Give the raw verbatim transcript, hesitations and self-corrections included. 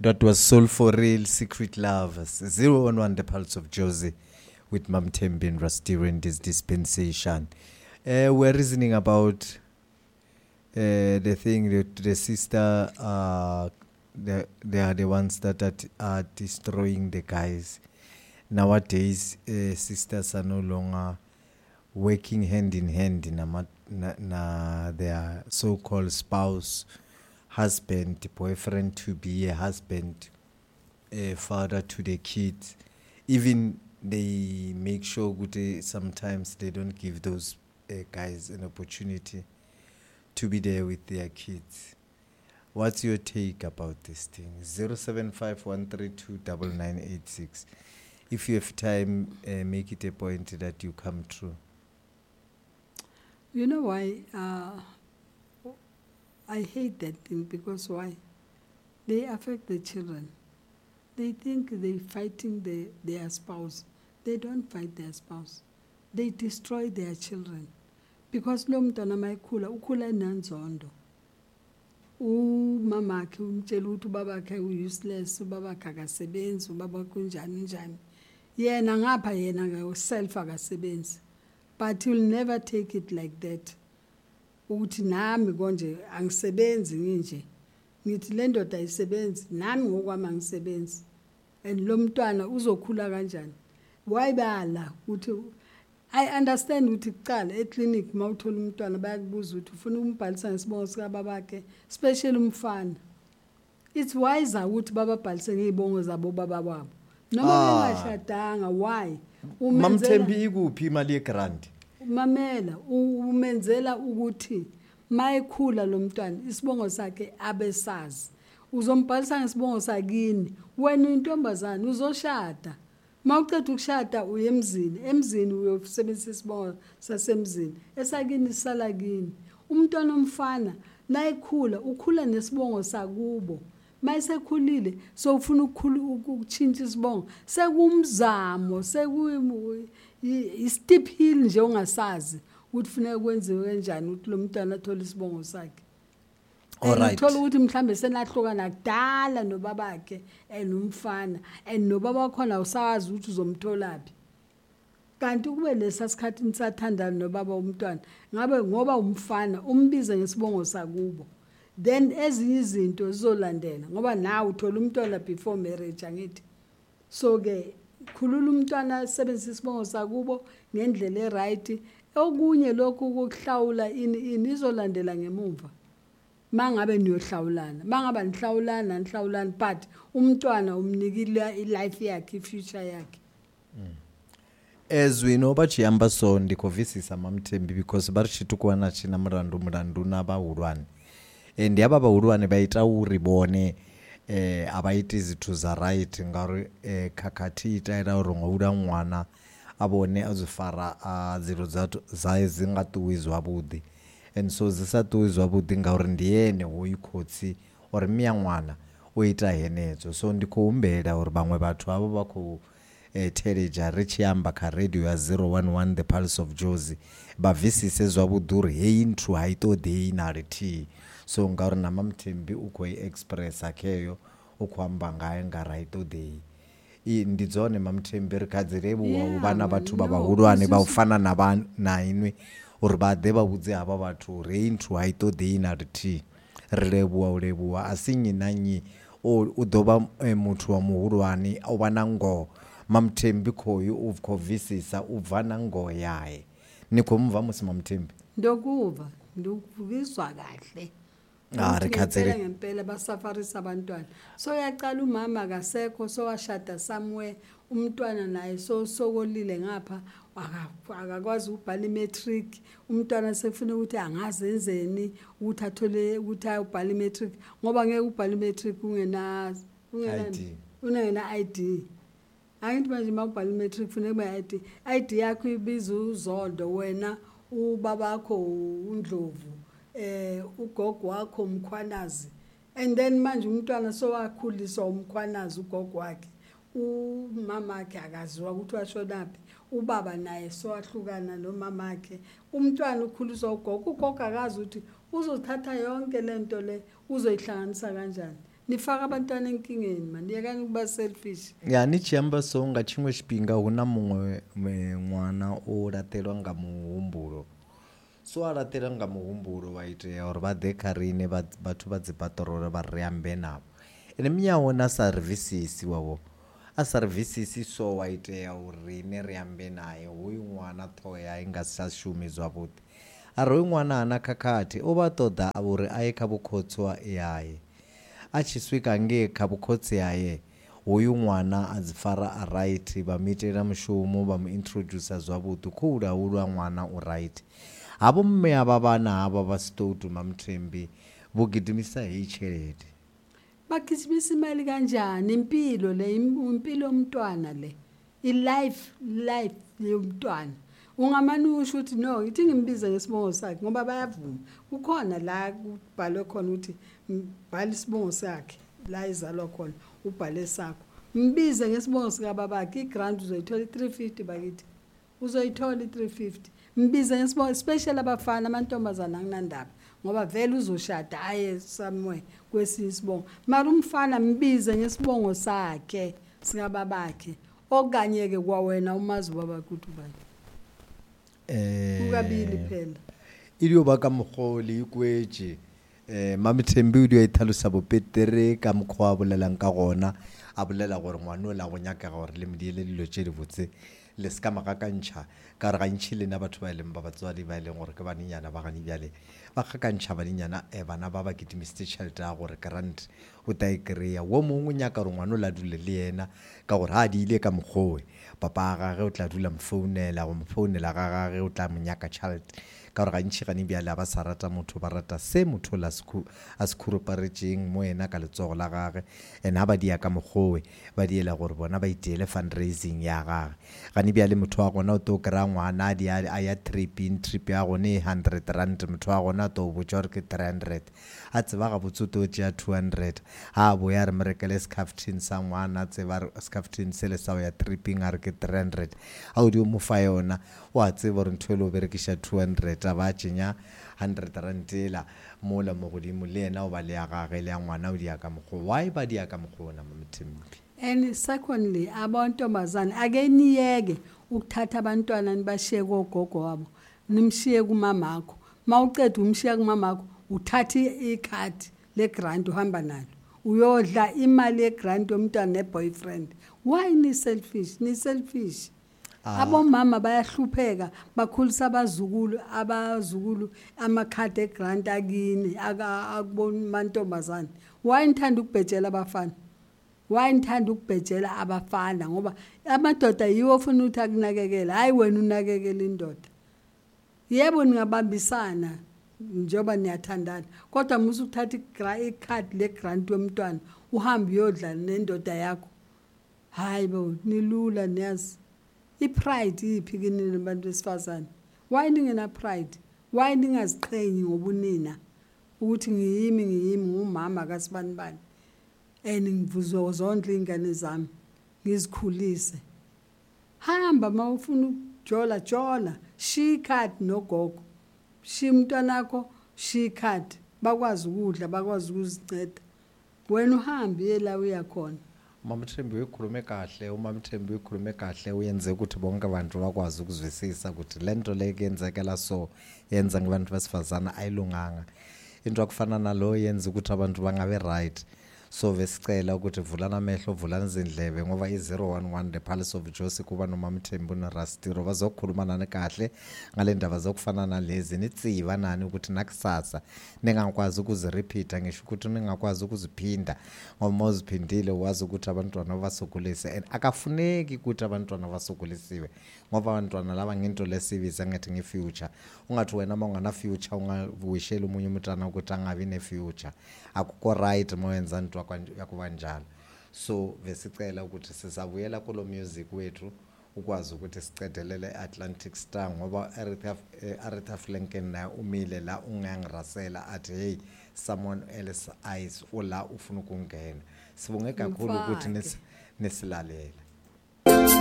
That was Soul for Real, Secret Love. zero one one, The Pulse of Josie with Mam Tembi and Rusty in this dispensation. Uh, we're reasoning about uh, the thing that the sister, uh, the, they are the ones that are, are destroying the guys. Nowadays, uh, sisters are no longer working hand in hand in a mat- na, na their so-called spouse, husband, boyfriend to be a husband, a father to the kids. Even they make sure good, sometimes they don't give those uh, guys an opportunity to be there with their kids. What's your take about this thing? zero seven five one three two nine nine eight six. If you have time, uh, make it a point that you come through. You know why? Uh, I hate that thing because why? They affect the children. They think they're fighting the, their spouse. They don't fight their spouse. They destroy their children. Because lo mntwana mayikhula ukhula enanzondo. Umama akhe umtshela ukuthi ubaba akhe useless, ubaba akhe akasebenzi, ubaba akhe unjani njani. Yena ngapha yena ngaself akasebenzi. But you'll never take it like that. Ukuthi nami konje angisebenzi nginje. Ngithi le ndoda ayisebenzi nami ngokwami angisebenzi. And lo mntwana uzokhula kanjani? Why bala ukuthi I understand ukuthi kuqala eclinic mawuthola umntwana bayakubuza ukuthi ufuna umbhalisa ngesibongo sika babakhe, especially umfana. It's wiser ukuthi bababhalise ngezibongo zabo baba babo. Noma bengashadanga, why? Mamthembi ikuphi imali yegrant? Mamela umenzela ukuthi mayikhula lo mntwana isibongo sakhe abesazi. Uzombhalisa ngesibongo sakini, wena intombazana uzoshada. Mawuqeda ukushada uye emzini, emzini uyosebenzisa isibongo sasemzini, esakini sala kini. Umntwana omfana nayikhula ukhula nesibongo sakubo. Mayisekhulile so ufuna ukutshintsha isibongo, sekumzamo, seku steep hill nje ungasazi ukuthi kufanele kwenziwe kanjani ukuthi lo mntwana athole isibongo sakhe. Alright. Uthola ukuthi mhlambe senahlukana kudala nobabakhe enomfana and nobaba khona usazi ukuthi uzomtholaphi. Kanti kube lesa sikhathi nisathandana nobaba umntwana ngabe ngoba umfana umbize ngesibongo sakubo. Then ezinye izinto zizolandela ngoba nawe uthola umntwana before marriage angithi. So ke khulula umntwana sebenzisa isibongo sakubo ngendlela eright. Okunye lokhu ukuhlawula ini ini izolandela ngemuva. Mangabe niyohlawulana, mangaba nihlawulana nihlawulana but umntwana umnikile ilife yakhe, future yakhe. As we know bachiyamba so ndikovisisa Mamthembi because barishita kuwana china murandu murandu nabahulwane. And yaba bahulwane baita uri bone eh abaiti izithu za right ngari eh khakhathi itaira urongo uda ngwana abone azifara a zero zato zaye zingatuwizwa budi. And so zisatuwizwa budi ngauri ndiyene hoyikhotsi or miya ngwana oita henezo. So ndikuumbela uri bamwe bathu abo bako eh teleja richiyamba ka radio ya zero one one The Pulse of Josie bavisise zwabuduri hey intro haitode inarity. So ngauri na Mamthembi uko express akeyo ukwamba ngaye ngaraitode i ndidzone Mamthembi rikadzirebu wa ubana bathu babahulwane baufana nabantu na inwe uri badeba budze aba bathu re intro haitode inarity rilebuwa ulebuwa asinyi nanyi udoba muthu wa muhulwane obana ngo Mamthembi khoyu uvkovisisa uvana ngo yaye nikomva musi Mamthembi Ndokuva ndokuvizwa kahle. Ah rikhatsele ngempela basafarisa abantwana. So yaqala umama akasekho so washada somewhere umntwana naye so sokolile ngapha akakwazi ukubhala imatric. Umntwana sefuna ukuthi angazenzeni ukuthi athole ukuthi ayobhala imatric ngoba ngeke ubhala imatric ungena ungena unena I D. Angithi manje mawubhala imatric kufanele kube I D. I D yakho ibiza uzondo wena ubaba wakho uNdlovu eh ugogo wakho umkhwanazi. And then manje umntwana so wakhuliswa umkhwanazi ugogo wakhe. Umama wakhe akaziwa ukuthi washonaphi. Ubaba naye so wahlukana nomama wakhe. Umntwana ukhuliswa ugogo. Ugogo akazi ukuthi uzothatha yonke lento le uzoyihlanganisa kanjani. nifaka abantwana enkingeni man yakani ukuba selfish ya ni tshi amba so nga tshiṅwe tshifhinga hu na muṅwe me- ṅwana o laṱelwa nga muhumbulo so a laṱelwa nga muhumbulo wa itea uri vha ḓe kha riṋe vha- vhathu vha dzi paṱorolo vha ri ambe navho ene miyawo na sa revisisi wavho a sa revisisi so wa itea uri riṋe ri ambe naye hoyu ṅwana ṱhoho ya i nga sa shumi zwavhuḓi a ri hoyu ṅwana ana khakhathi o vha ṱoḓa uri a ye kha vhukhotsi wa yaye a tshi swika ngei kha vhukhotsi haye hoyu ṅwana a dzi fara a right vha mu itela mushumo vha mu introducer zwavhuḓi khou laulwa ṅwana u right havho mme avha vhana havha vha Stoutu Mamthembi vho gidimisa heyi tshelede bagijimisa imali kanjani impilo le im- impilo yomntwana le i-life life yomntwana ungamane usho ukuthi no ithi ngimbize ngesibongo sakhe ngoba bayavuma kukhona la kubhalwe khona ukuthi bhala isibongo sakhe la izalwa khona ubhale sakho mbize ngesibongo sikababakhe igrant uzoyithola i-three fifty bakithi uzoyithola i-three fifty mbize ngesibongo especially abafana amantombazana anginandaba ngoba vele uzoshada aye somewhere kwesinye isibongo mara umfana mbize ngesibongo sakhe sikababakhe okanye-ke kwawena umazi ubaba kuthi ubani eh ukabili phela iliyo ka mogoli ikwetse eh Mamthembi o di a itlhalosa bopetere ka mokgwa a bolelang ka gona a bolela gore ngwana o la go nyaka gore le mdiele dilo tše di botse le ska magakantšha ka re gantšhi lena batho ba e leng ba batswadi ba e leng gore ke banenyana ba gane bjale ba gakantšha banenyana eh bana ba ba kedimisitse tšhelete ya gore grant o ta e kry-a wo mongwe o nyaka gore ngwana o la dule le yena ka gore ha a di ile ka mokgowe papa a gage o tla dula mfounela go mfounela ga gage o tla monyaka tšhelete ka gore gantšhi gane bjale a ba sa rata motho ba rata se motho la a se khuruparetšeng mo ena ka letsogo la gage and ha ba dia ka mokgowe ba diela gore bona ba iteele fundraising ya gage gane bjale motho wa gona o to kry-a ngwana a di a ya tripin trip ya gone hundred rand motho wa gona a to botsa gore ke three hundred a tseba ga botse to tšea two hundred ha a boya re merekele scaftin sa ngwana a tseba scaftin se le sa o ya tripping a re ke three hundred ha o di o mo fa yona o a tseba gore ntho ele o berekiša two hundred a ba tšenya hundred rand ela mola mo godimo le ena o ba le ya gage le ya ngwana o di ya ka mokgwa why ba di ya ka mokgwa ona Mamthembi and secondly abantombazane ake niyeke ukuthatha abantwana nibashiye kogogo wabo nimshiye kumamakho mawuceda umshiya kumamakho uthatha ikhadi legrant uhamba nalo uyodla imali yegrant yomntwana neboyfriend why ni selfish ni selfish abomama bayahlupheka bakhulisa abazukulu abazukulu amakhadi egrant akini akubona mantombazane why nithanda ukubhejela abafana why nithanda ukubhejela abafana ngoba amadoda yiwo ofuna ukuthi akunakekela hayi wena unakekela indoda yebo ningabambisana njengoba niyathandana kodwa musu ukuthatha ikhadi legrant yomntwana uhambe uyodla nendoda yakho hayi bo nilula niyazi ipride iphi kini nabantu besifazane why ningena pride why ningaziqhenyi ngobunina ukuthi ngiyimi ngiyimi umama kasibani bani and ngivuzwe zonke ingane zami ngizikhulise hamba mawufuna ukujola jola shikhat nogogo shi umntanakho shikhat bakwazi ukudla bakwazi ukuzinceda wena uhambe yela uyakhona Mamthembi uyikhulume kahle uMamthembi uyikhulume kahle uyenze ukuthi bonke abantu bakwazi ukuzwisisa ukuthi lento le kuyenzekela so yenza ngabantu besifazana ayilunganga into akufana nalo yenza ukuthi abantu bangabe right so vesicela ukuthi vulana amehlo vulana izindlebe ngoba i zero one one the palace of Josi kuba noMamthembi noRastiro bazokhuluma nani kahle ngale ndaba zokufana nalezi nitsiva nani ukuthi nakusasa ningakwazi ukuzirepeata ngisho ukuthi ningakwazi ukuziphinda ngoba moziphindile wazi ukuthi abantwana basokulise and akafuneki ukuthi abantwana basokulisiwe ngoba abantwana laba ngento lesibiza ngathi ngefuture ungathi wena mawungana future ungawishela umunye umntana ukuthi angabi ne future akukho right moyenza into yakuba njalo so vesicela ukuthi sizabuyela kulo music wethu ukwazi ukuthi sicedelele Atlantic Star ngoba Aretha Aretha Franklin na umile la ungangirasela athi hey someone else eyes ola ufuna ukungena sibonge kakhulu ukuthi nesilalela